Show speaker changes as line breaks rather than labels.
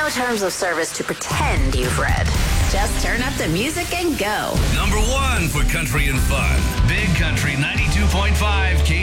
no terms of service to pretend you've read. Just turn up the music and go.
Number 1 for country and fun. Big Country 92.5 K.